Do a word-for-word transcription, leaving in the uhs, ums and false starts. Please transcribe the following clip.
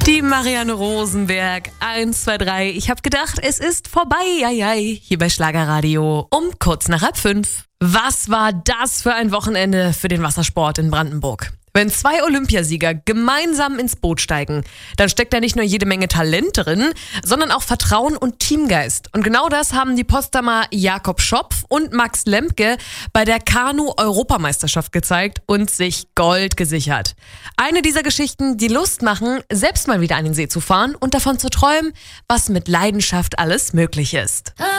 Die Marianne Rosenberg, eins, zwei, drei. Ich habe gedacht, es ist vorbei, ei, ei, hier bei Schlagerradio um kurz nach halb fünf. Was war das für ein Wochenende für den Wassersport in Brandenburg? Wenn zwei Olympiasieger gemeinsam ins Boot steigen, dann steckt da nicht nur jede Menge Talent drin, sondern auch Vertrauen und Teamgeist. Und genau das haben die Potsdamer Jakob Schopf und Max Lemke bei der Kanu-Europameisterschaft gezeigt und sich Gold gesichert. Eine dieser Geschichten, die Lust machen, selbst mal wieder an den See zu fahren und davon zu träumen, was mit Leidenschaft alles möglich ist.